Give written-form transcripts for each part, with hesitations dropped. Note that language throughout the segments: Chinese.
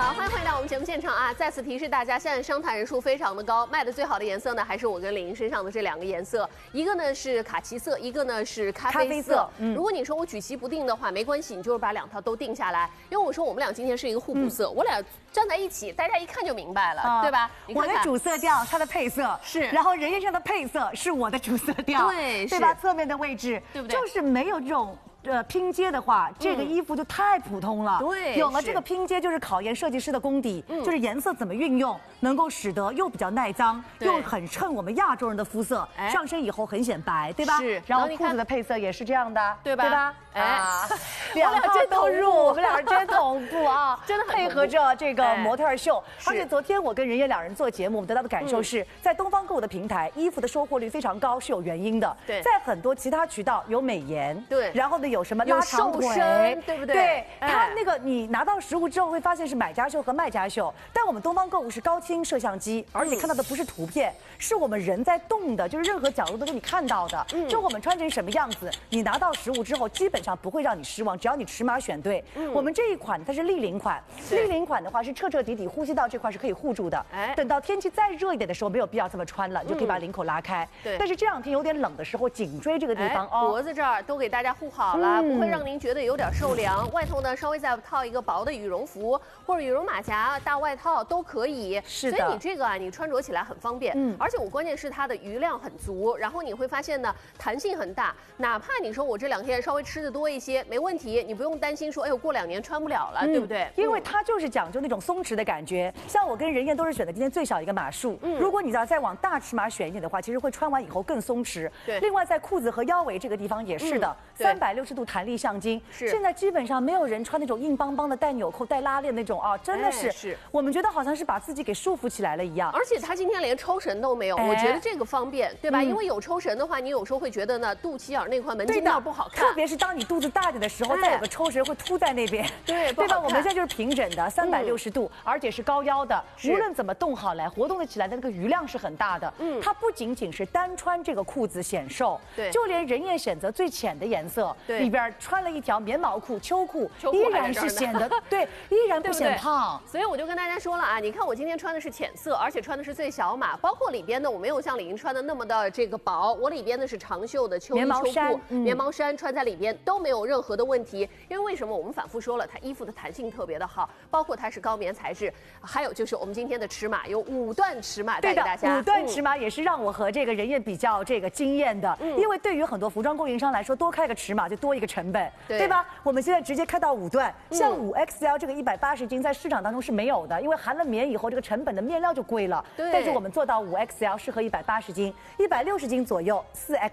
好，欢迎回到我们节目现场啊！再次提示大家，现在商谈人数非常的高，卖的最好的颜色呢，还是我跟李莹身上的这两个颜色，一个呢是卡其色，一个呢是咖啡色。如果你说我举棋不定的话，没关系，你就是把两套都定下来，因为我说我们俩今天是一个互补色，我俩站在一起，大家一看就明白了，对吧？ 我的主色调，它的配色是， 然后人页上的配色是我的主色调，对吧？侧面的位置， 对不对？ 就是没有这种。拼接的话，这个衣服就太普通了。 对， 有了这个拼接，就是考验设计师的功底，就是颜色怎么运用，能够使得又比较耐脏，又很衬我们亚洲人的肤色，上身以后很显白，对吧？ 是。 然后裤子的配色也是这样的， 对吧？ 哎，两套都入，我们俩真同步啊， 真的配合着这个模特秀。而且昨天我跟任烨两人做节目，我们得到的感受是在东方购物的平台，衣服的收获率非常高，是有原因的。 对， 在很多其他渠道有美颜， 对， 然后呢有什么拉长腿， 对不对？ 对，它那个你拿到实物之后会发现是买家秀和卖家秀，但我们东方购物是高清摄像机，而且看到的不是图片，是我们人在动的，就是任何角度都给你看到的。就我们穿成什么样子，你拿到实物之后基本上不会让你失望，只要你尺码选对。我们这一款它是立领款，立领款的话是彻彻底底呼吸道这块是可以护住的。等到天气再热一点的时候，没有必要这么穿了，你就可以把领口拉开。对，但是这两天有点冷的时候，颈椎这个地方脖子这儿都给大家护好了，不会让您觉得有点受凉。外头呢稍微再套一个薄的羽绒服或者羽绒马甲、大外套都可以。 是的， 所以你这个啊，你穿着起来很方便。而且我关键是它的余量很足，然后你会发现呢弹性很大。哪怕你说我这2天稍微吃的多一些，没问题，你不用担心说，哎呦过2年穿不了了，对不对？ 因为它就是讲究那种松弛的感觉。像我跟任烨都是选的今天最小一个码数。如果你要再往大尺码选一点的话，其实会穿完以后更松弛。 对。 另外在裤子和腰围这个地方也是的，360度弹力橡筋。 是。 现在基本上没有人穿那种硬邦邦的带纽扣、带拉链那种啊，真的是。我们觉得好像是把自己给束缚起来了一样。 而且它今天连抽绳都没有，我觉得这个方便，对吧？因为有抽绳的话，你有时候会觉得呢，肚脐眼那块门襟道不好看。 特别是当你肚子大点的时候，再有个抽绳会凸在那边，对吧？我们现在就是平整的360度，而且是高腰的，无论怎么动好来，活动的起来的那个余量是很大的。它不仅仅是单穿这个裤子显瘦，就连任烨选择最浅的颜色，里边穿了一条棉毛裤、秋裤，依然是显得依然不显胖。 所以我就跟大家说了啊，你看我今天穿的是浅色，而且穿的是最小码，包括里边呢，我没有像李莹穿的那么的这个薄，我里边呢是长袖的秋衣秋裤、棉毛衫穿在里边都没有任何的问题。因为为什么？我们反复说了，它衣服的弹性特别的好，包括它是高棉材质，还有就是我们今天的尺码有5段尺码带给大家。 5段尺码也是让我和这个任烨比较这个惊艳的，因为对于很多服装供应商来说，多开个尺码就多一个成本，对吧？我们现在直接开到5段，像5XL 这个180斤在市场当中是没有的，因为含了棉以后，这个成本的面料就贵了。但是我们做到5XL 适合180斤，160斤左右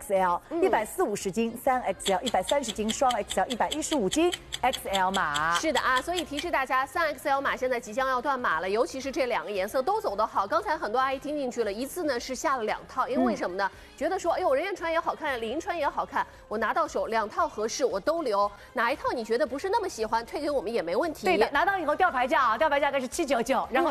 4XL，140-50斤3XL，130斤双 XL，115斤 XL 码。 是的啊，所以提示大家，3XL 码现在即将要断码了，尤其是这2个颜色都走得好。刚才很多阿姨听进去了，一次呢是下了2套，因为为什么呢？觉得说，哎呦，任烨穿也好看，李莹穿也好看，我拿到手2套合适，我都留。哪一套你觉得不是那么喜欢，退给我们也没问题。 对的，拿到以后吊牌价啊，吊牌价格是799，然后。